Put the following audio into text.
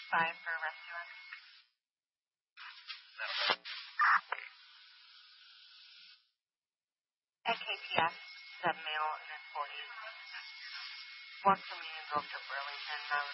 5 for rescue. At KTF, 7 male in his 40s. Walked to me and drove to